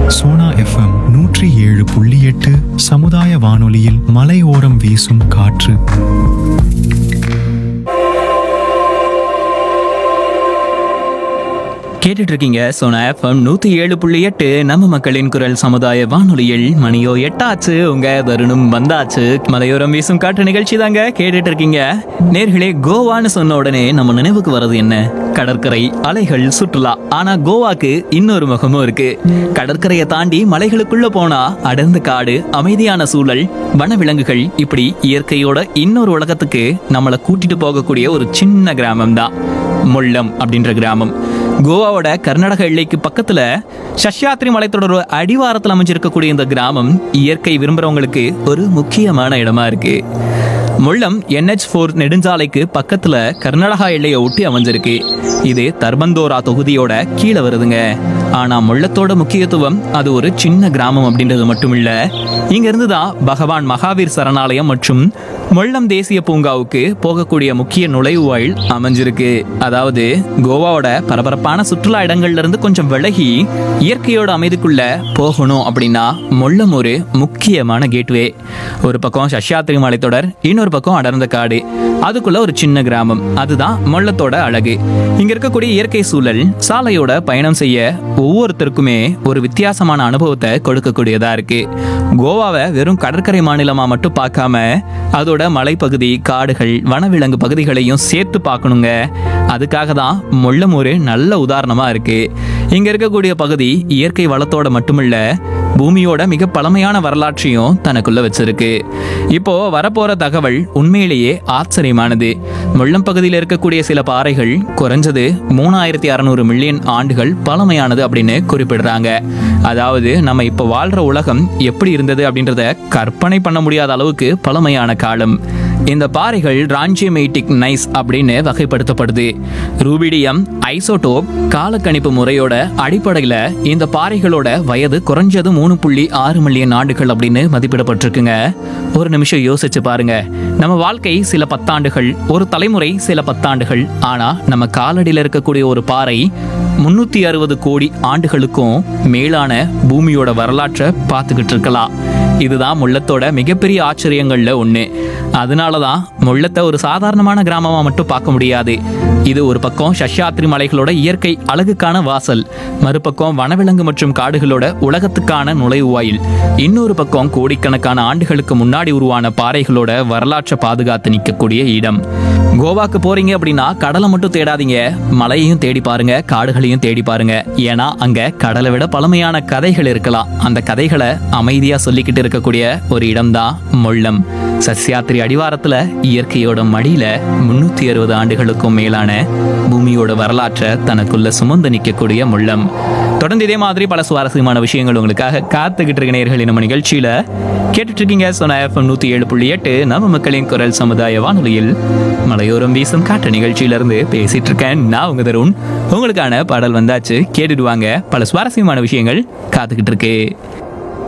Sona FM 107.8 சமுதாய வானொலியில் மலையோரம் வீசும் காற்று. கேட்டுட்டு இருக்கீங்க சோனா எஃப்எம் 107.8 நம்ம மக்களின் குரல் சமுதாய வானொலியில் மணியோ 8 உங்க தருணம் வந்தாச்சு. மலையோரம் வீசும் காற்று நிகழ்ச்சி தாங்க கேட்டுட்டு இருக்கீங்க. நேர்களே, கோவான்னு சொன்ன உடனே நம்ம நினைவுக்கு வர்றது என்ன? கடற்கரை, அலைகள், சுற்றுலா. ஆனா கோவாக்கு இன்னொரு முகமும் இருக்கு. கடற்கரையை தாண்டி மலைகளுக்குள்ள போனா அடர்ந்த காடு, அமைதியான சூழல், வனவிலங்குகள், இப்படி இயற்கையோட இன்னொரு உலகத்துக்கு நம்மளை கூட்டிட்டு போகக்கூடிய ஒரு சின்ன கிராமம் தான் முல்லம் அப்படின்ற கிராமம். கோவாவோட கர்நாடக எல்லைக்கு பக்கத்துல சஷ்யாத்ரி மலைத்தொடர் அடிவாரத்தில் அமைஞ்சிருக்கக்கூடிய இந்த கிராமம் இயற்கை விரும்புறவங்களுக்கு ஒரு முக்கியமான இடமா இருக்கு. முல்லம் NH4 நெடுஞ்சாலைக்கு பக்கத்துல கர்நாடகா எல்லையை ஒட்டி அமைஞ்சிருக்கு. இது தர்பந்தோரா தொகுதியோட கீழே வருதுங்க. ஆனா முல்லத்தோட முக்கியத்துவம் அது ஒரு சின்ன கிராமம் அப்படின்றது மட்டும் இல்ல, இங்க இருந்துதான் பகவான் மகாவீர் சரணாலயம் மற்றும் முல்லம் தேசிய பூங்காவுக்கு போகக்கூடிய முக்கிய நுழைவாயில் அமைஞ்சிருக்கு. அதாவது கோவாவோட பரபரப்பான சுற்றுலா இடங்கள்ல இருந்து கொஞ்சம் விலகி இயற்கையோட அமைதிக்குள்ள போகணும் அப்படின்னா முல்லம் ஒரு முக்கியமான கேட்வே. ஒரு பக்கம் சஷ்யாத்ரி மலைத்தொடர், இன்னொரு பக்கம் அடர்ந்த காடு, அதுக்குள்ள ஒரு சின்ன கிராமம். அதுதான் முல்லத்தோட அழகு. இங்க இருக்கக்கூடிய இயற்கை சூழல் சாலையோட பயணம் செய்ய ஒவ்வொருத்தருக்குமே ஒரு வித்தியாசமான அனுபவத்தை கொடுக்கக்கூடியதா இருக்கு. கோவாவை வெறும் கடற்கரை மாநிலமா மட்டும் பார்க்காம அதோட மலைப்பகுதி, காடுகள், வனவிலங்கு பகுதிகளையும் சேர்த்து பார்க்கணுங்க. அதுக்காக தான் முல்லம் ஒரு நல்ல உதாரணமா இருக்கு. இங்க இருக்கக்கூடிய பகுதி இயற்கை வளத்தோட மட்டுமில்ல, பூமியோட மிக பழமையான வரலாற்றையும் தனக்குள்ள வச்சிருக்கு. இப்போ வரப்போற தகவல் உண்மையிலேயே ஆச்சரியமானது. முல்லம் பகுதியில் இருக்கக்கூடிய சில பாறைகள் குறைஞ்சது 3600 மில்லியன் ஆண்டுகள் பழமையானது அப்படின்னு குறிப்பிடுறாங்க. அதாவது நம்ம இப்ப வாழ்ற உலகம் எப்படி இருந்தது அப்படின்றத கற்பனை பண்ண முடியாத அளவுக்கு பழமையான காலம். இந்த பாறைகள் ராஞ்சியமேட்டிக் நைஸ் அப்படின்னு வகைப்படுத்தப்படுது. ரூபிடியம் ஐசோடோப் காலக்கணிப்பு முறையோட அடிப்படையில இந்த பாறைகளோட வயது குறைஞ்சது 3.6 மில்லியன் ஆண்டுகள் அப்படின்னு மதிப்பிடப்பட்டிருக்குங்க. ஒரு நிமிஷம் யோசிச்சு பாருங்க. நம்ம வாழ்க்கை சில பத்தாண்டுகள், ஒரு தலைமுறை சில பத்தாண்டுகள். ஆனா நம்ம காலடியில் இருக்கக்கூடிய ஒரு பாறை 360 கோடி ஆண்டுகளுக்கும் மேலான பூமியோட வரலாற்றை பார்த்துக்கிட்டு இருக்கலாம். இதுதான் முல்லத்தோட மிகப்பெரிய ஆச்சரியங்கள்ல ஒண்ணு. அதனாலதான் முல்லத்தை ஒரு சாதாரணமான கிராமமா மட்டும் பார்க்க முடியாது. இது ஒரு பக்கம் சஷ்யாத்ரி மலைகளோட இயற்கை அழகுக்கான வாசல், மறுபக்கம் வனவிலங்கு மற்றும் காடுகளோட உலகத்துக்கான நுழைவாயில், இன்னொரு பக்கம் கோடிக்கணக்கான ஆண்டுகளுக்கு முன்னாடி உருவான பாறைகளோட வரலாற்றை பாதுகாத்து நிற்கக்கூடிய இடம். கோவாக்கு போறீங்க அப்படின்னா கடலை மட்டும் தேடாதீங்க, மலையையும் தேடி பாருங்க, காடுகளையும் தேடி பாருங்க. ஏன்னா அங்க கடலை விட பழமையான கதைகள் இருக்கலாம். அந்த கதைகளை அமைதியா சொல்லிக்கிட்டு இருக்கக்கூடிய ஒரு இடம் தான் முல்லம். சஷ்யாத்ரி அடிவாரத்துல இயற்கையோட மடியில 360 ஆண்டுகளுக்கும் மேலான பூமியோட வரலாற்றை தனக்குள்ள சுமந்து நிற்கக்கூடிய முல்லம். தொடர்ந்து இதே மாதிரி பல சுவாரஸ்யமான விஷயங்கள் உங்களுக்காக காத்துக்கிட்டு இருக்க நேயர்கள் நம்ம நிகழ்ச்சியில கேட்டுட்டு இருக்கீங்க. சோனா எஃப்எம் 107.8 நம்ம மக்களின் குரல் சமுதாய வானொலியில் மலையோரம் வீசும் காற்று நிகழ்ச்சியில இருந்து பேசிட்டு இருக்கேன். நான் உங்க தருண். உங்களுக்கான பாடல் வந்தாச்சு, கேட்டுடுவாங்க. பல சுவாரஸ்யமான விஷயங்கள் காத்துக்கிட்டு இருக்கு.